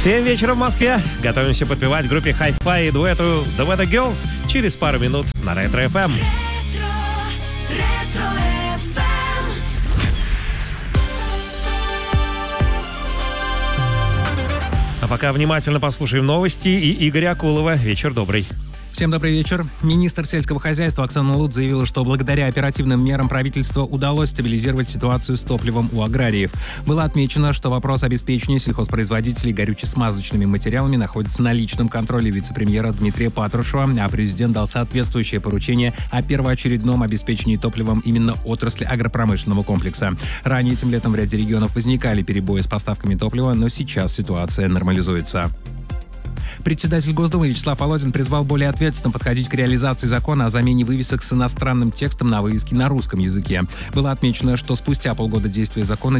7 вечера в Москве. Готовимся подпевать группе Hi-Fi и дуэту The Weather Girls через пару минут на Ретро FM. А пока внимательно послушаем новости и Игоря Акулова. Вечер добрый. Всем добрый вечер. Министр сельского хозяйства Оксана Лут заявила, что благодаря оперативным мерам правительства удалось стабилизировать ситуацию с топливом у аграриев. Было отмечено, что вопрос обеспечения сельхозпроизводителей горюче-смазочными материалами находится на личном контроле вице-премьера Дмитрия Патрушева, а президент дал соответствующее поручение о первоочередном обеспечении топливом именно отрасли агропромышленного комплекса. Ранее этим летом в ряде регионов возникали перебои с поставками топлива, но сейчас ситуация нормализуется. Председатель Госдумы Вячеслав Володин призвал более ответственно подходить к реализации закона о замене вывесок с иностранным текстом на вывески на русском языке. Было отмечено, что спустя полгода действия закона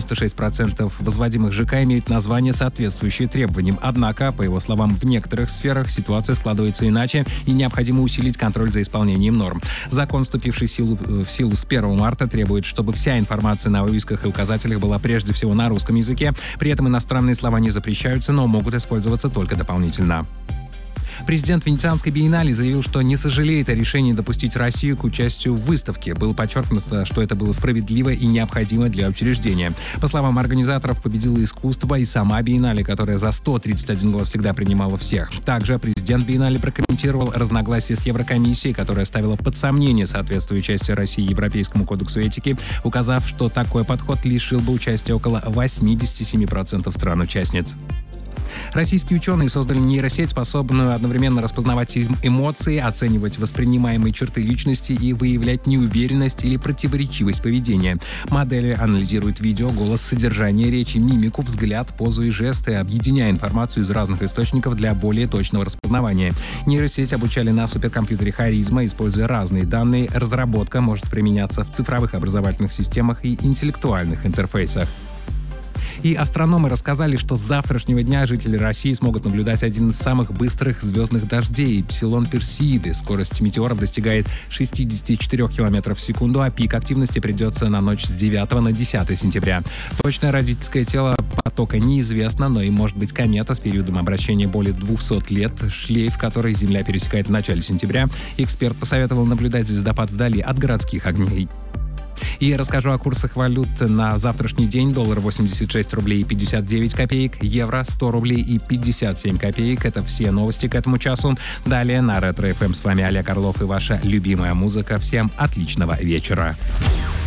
96% возводимых ЖК имеют название, соответствующее требованиям. Однако, по его словам, в некоторых сферах ситуация складывается иначе и необходимо усилить контроль за исполнением норм. Закон, вступивший в силу с 1 марта, требует, чтобы вся информация на вывесках и указателях была прежде всего на русском языке. При этом иностранные слова не запрещаются, но могут использоваться только дополнительно. Президент Венецианской биеннале заявил, что не сожалеет о решении допустить Россию к участию в выставке. Было подчеркнуто, что это было справедливо и необходимо для учреждения. По словам организаторов, победило искусство и сама биеннале, которая за 131 год всегда принимала всех. Также президент биеннале прокомментировал разногласия с Еврокомиссией, которая ставила под сомнение соответствие участия России Европейскому кодексу этики, указав, что такой подход лишил бы участия около 87% стран-участниц. Российские ученые создали нейросеть, способную одновременно распознавать эмоции, оценивать воспринимаемые черты личности и выявлять неуверенность или противоречивость поведения. Модели анализируют видео, голос, содержание речи, мимику, взгляд, позу и жесты, объединяя информацию из разных источников для более точного распознавания. Нейросеть обучали на суперкомпьютере Харизма, используя разные данные. Разработка может применяться в цифровых образовательных системах и интеллектуальных интерфейсах. И астрономы рассказали, что с завтрашнего дня жители России смогут наблюдать один из самых быстрых звездных дождей — Псилон Персеиды. Скорость метеоров достигает 64 км в секунду, а пик активности придется на ночь с 9 на 10 сентября. Точное родительское тело потока неизвестно, но и может быть комета с периодом обращения более 200 лет, шлейф которой Земля пересекает в начале сентября. Эксперт посоветовал наблюдать звездопад вдали от городских огней. И расскажу о курсах валют на завтрашний день. Доллар 86 рублей и 59 копеек, евро 100 рублей и 57 копеек. Это все новости к этому часу. Далее на Ретро FM с вами Олег Орлов и ваша любимая музыка. Всем отличного вечера.